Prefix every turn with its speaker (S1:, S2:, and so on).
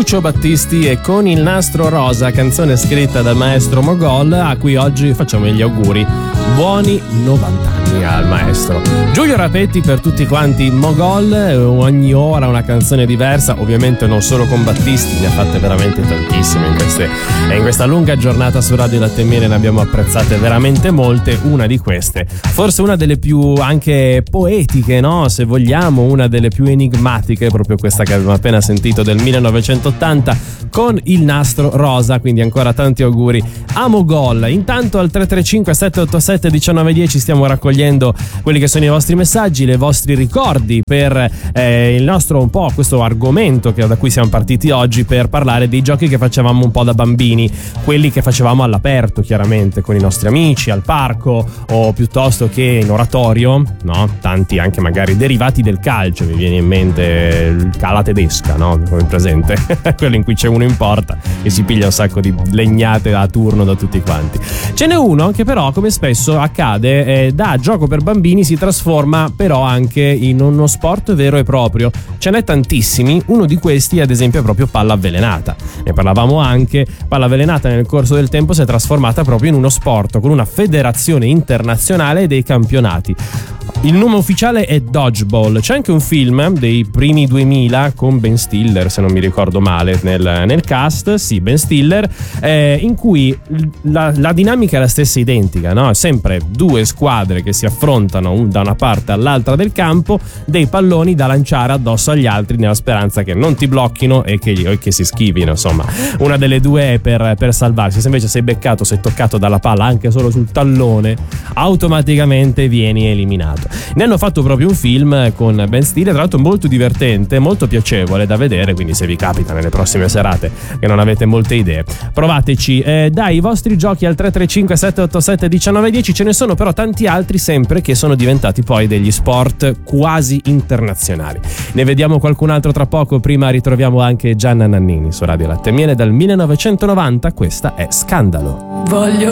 S1: Lucio Battisti e Con il nastro rosa, canzone scritta dal maestro Mogol, a cui oggi facciamo gli auguri. Buoni 90 anni al maestro. Giulio Rapetti per tutti quanti Mogol, ogni ora una canzone diversa, ovviamente non solo con Battisti, ne ha fatte veramente tantissime in questa lunga giornata su Radio Latte e Miele, ne abbiamo apprezzate veramente molte. Una di queste, forse una delle più anche poetiche, no? Se vogliamo, una delle più enigmatiche, proprio questa che abbiamo appena sentito del 1980 con il nastro rosa, quindi ancora tanti auguri a Mogol. Intanto al 335 787 1910 stiamo raccogliendo quelli che sono i vostri messaggi, i vostri ricordi per il nostro un po' questo argomento da cui siamo partiti oggi, per parlare dei giochi che facevamo un po' da bambini, quelli che facevamo all'aperto chiaramente con i nostri amici al parco o piuttosto che in oratorio, no? Tanti anche magari derivati del calcio, mi viene in mente la tedesca, no? Come presente quello in cui c'è uno in porta e si piglia un sacco di legnate a turno da tutti quanti. Ce n'è uno che però, come spesso accade, da gioco per bambini si trasforma però anche in uno sport vero e proprio. Ce n'è tantissimi, uno di questi ad esempio è proprio palla avvelenata. Ne parlavamo anche, palla avvelenata nel corso del tempo si è trasformata proprio in uno sport con una federazione internazionale dei campionati. Il nome ufficiale è Dodgeball. C'è anche un film dei primi 2000 con Ben Stiller, se non mi ricordo male, nel cast, sì, Ben Stiller, in cui la dinamica è la stessa, identica, no? Sempre due squadre che si affrontano da una parte all'altra del campo, dei palloni da lanciare addosso agli altri nella speranza che non ti blocchino e che si schivino, insomma. Una delle due è per salvarsi. Se invece sei beccato, sei toccato dalla palla anche solo sul tallone, automaticamente vieni eliminato. Ne hanno fatto proprio un film con Ben Stiller, tra l'altro molto divertente, molto piacevole da vedere, quindi se vi capita nelle prossime serate che non avete molte idee, provateci. Dai, i vostri giochi al 335 787 1910. Ce ne sono però tanti altri sempre che sono diventati poi degli sport quasi internazionali. Ne vediamo qualcun altro tra poco, prima ritroviamo anche Gianna Nannini su Radio Latte e Miele dal 1990, questa è Scandalo.
S2: Voglio